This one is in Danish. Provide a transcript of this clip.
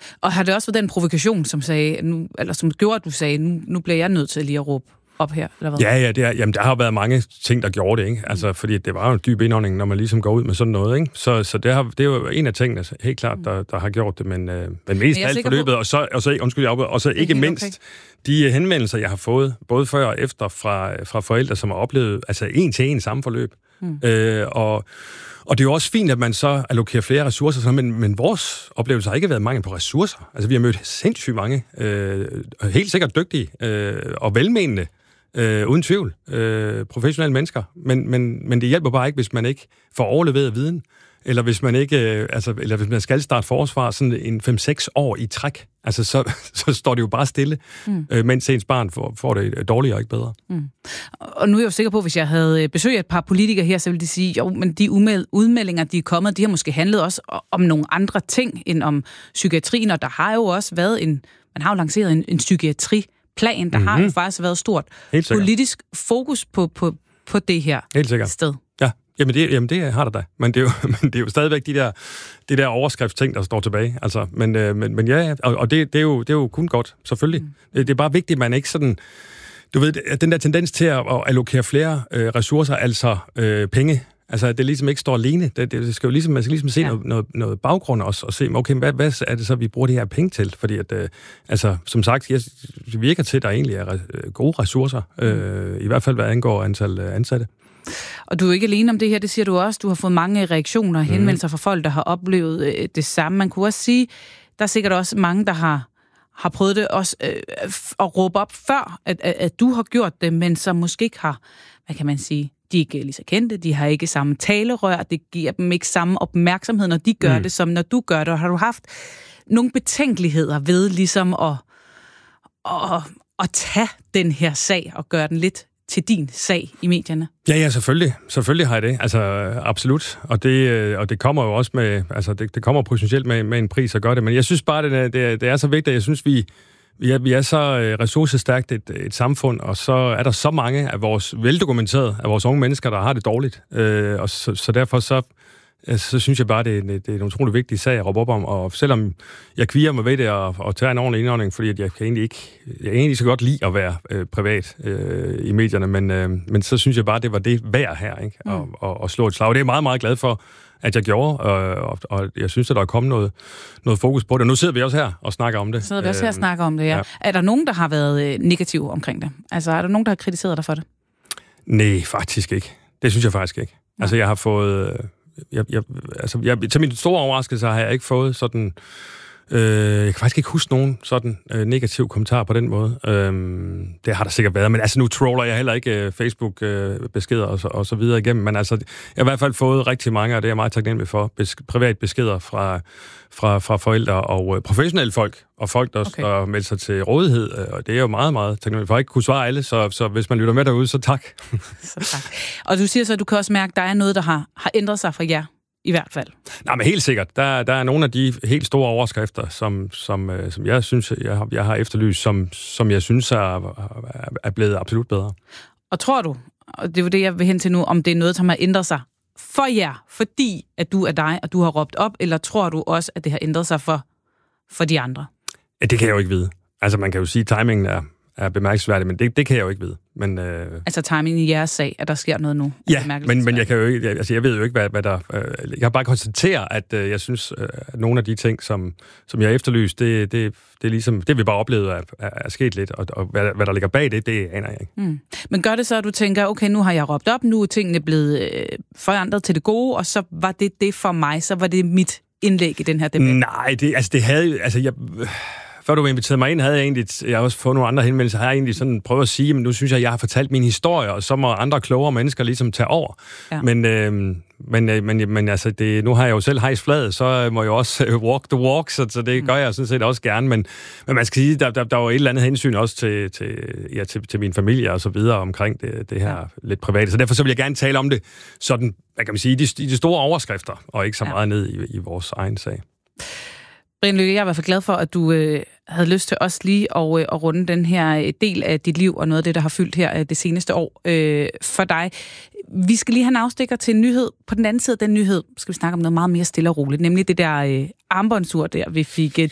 Og har det også været den provokation, som gjorde, at du sagde, nu bliver jeg nødt til lige at råbe op her, eller hvad? Ja, der har været mange ting, der gjorde det, ikke? Altså, fordi det var jo en dyb indånding, når man ligesom går ud med sådan noget, ikke? Så det er jo en af tingene, helt klart, der har gjort det, men mest alt forløbet, og så ikke mindst de henvendelser, jeg har fået, både før og efter, fra forældre, som har oplevet, altså en til en samme forløb. Og det er jo også fint, at man så allokerer flere ressourcer, men vores oplevelse har ikke været mangel på ressourcer. Altså, vi har mødt sindssygt mange, helt sikkert dygtige og velmenende, uden tvivl, professionelle mennesker. Men det hjælper bare ikke, hvis man ikke får overleveret viden, eller hvis man ikke, eller hvis man skal starte forsvar sådan en 5-6 år i træk. Altså, så står det jo bare stille, mens ens barn får det dårligere og ikke bedre. Og nu er jeg jo sikker på, at hvis jeg havde besøgt et par politikere her, så ville de sige, jo, men de udmeldinger, de er kommet, de har måske handlet også om nogle andre ting end om psykiatrien, og der har jo også været man har jo lanceret en psykiatriplan, der har jo faktisk været stort politisk fokus på det her sted. Ja. Jamen det har der da. Men det er jo stadigvæk de der overskriftsting, der står tilbage. Altså, men ja, og det er jo kun godt, selvfølgelig. Det er bare vigtigt, at man ikke sådan, du ved, den der tendens til at allokere flere ressourcer, altså penge, altså det ligesom ikke står alene. Det skal jo ligesom, man skal ligesom se noget baggrund også, og se, okay, hvad er det så, vi bruger de her penge til? Fordi at, som sagt, det virker til, at der egentlig er gode ressourcer, i hvert fald hvad angår antal ansatte. Og du er ikke alene om det her, det siger du også. Du har fået mange reaktioner og henvendelser fra folk, der har oplevet det samme. Man kunne også sige, der er sikkert også mange, der har prøvet det også at råbe op før, at du har gjort det, men som måske ikke har, hvad kan man sige, de er ikke lige så kendte, de har ikke samme talerør, det giver dem ikke samme opmærksomhed, når de gør det, som når du gør det. Og har du haft nogle betænkeligheder ved ligesom at tage den her sag og gøre den lidt til din sag i medierne? Ja, selvfølgelig. Selvfølgelig har jeg det. Altså, absolut. Og det kommer jo også med, altså, det kommer potentielt med en pris at gøre det. Men jeg synes bare, det er så vigtigt. Jeg synes, vi er så ressourcestærkt et samfund, og så er der så mange af vores veldokumenterede, af vores unge mennesker, der har det dårligt. Og så derfor så synes jeg bare, det er en utrolig vigtig sag at råbe op om, og selvom jeg kvier mig ved det og tager en ordentlig indånding, fordi at jeg egentlig så godt lide at være privat i medierne, men så synes jeg bare, det var det værd her, ikke? Og slå et slag. Og det er jeg meget, meget glad for, at jeg gjorde, og jeg synes, at der er kommet noget fokus på det. Og nu sidder vi også her og snakker om det. Ja. Er der nogen, der har været negativ omkring det? Altså, er der nogen, der har kritiseret dig for det? Nej, faktisk ikke. Det synes jeg faktisk ikke. Ja. Altså, jeg har fået... til min store overraskelse har jeg ikke fået sådan... jeg kan faktisk ikke huske nogen sådan negativ kommentar på den måde. Det har der sikkert været, men altså nu troller jeg heller ikke Facebook-beskeder og så videre igennem, men altså, jeg har i hvert fald fået rigtig mange, og det er jeg meget taknemmelig for, privat beskeder fra forældre og professionelle folk, og folk, der melder sig til rådighed, og det er jo meget, meget taknemmelig for. Jeg ikke kunne svare alle, så hvis man lytter med derude, så tak. Så tak. Og du siger så, at du kan også mærke, at der er noget, der har ændret sig for jer. I hvert fald. Nej, men helt sikkert. Der er nogle af de helt store overskrifter, som jeg synes, jeg har efterlyst, som jeg synes er blevet absolut bedre. Og tror du, og det er jo det, jeg vil hen til nu, om det er noget, som har ændret sig for jer, fordi at du er dig, og du har råbt op, eller tror du også, at det har ændret sig for de andre? Ja, det kan jeg jo ikke vide. Altså, man kan jo sige, at timingen er bemærkelsesværdig, men det kan jeg jo ikke vide. Men, altså timingen i jeres sag, at der sker noget nu? Ja, men jeg kan jo ikke, altså jeg ved jo ikke, hvad der... jeg kan bare konstatere, at jeg synes, at nogle af de ting, som jeg har efterlyst, det er ligesom, det vi bare oplevet er sket lidt, og hvad der ligger bag det aner jeg ikke. Men gør det så, at du tænker, okay, nu har jeg råbt op, nu er tingene blevet forandret til det gode, og så var det for mig, så var det mit indlæg i den her debat? Nej, det havde... Altså, før du inviterede mig ind, jeg har også fået nogle andre henvendelser, har jeg egentlig sådan prøvet at sige, men nu synes jeg har fortalt min historie, og så må andre klogere mennesker ligesom tage over. Ja. Men altså, nu har jeg jo selv hejst flaget, så må jeg også walk the walk, så det gør jeg sådan set også gerne. Men man skal sige, der var et eller andet hensyn også til min familie og så videre omkring det her lidt private. Så derfor så vil jeg gerne tale om det sådan, hvad kan man sige, de store overskrifter, og ikke så meget ned i vores egen sag. Brian Lykke, jeg er i hvert fald glad for, at du havde lyst til også lige at runde den her del af dit liv, og noget af det, der har fyldt her det seneste år for dig. Vi skal lige have en afstikker til en nyhed. På den anden side af den nyhed skal vi snakke om noget meget mere stille og roligt, nemlig det der armbåndsur der, vi fik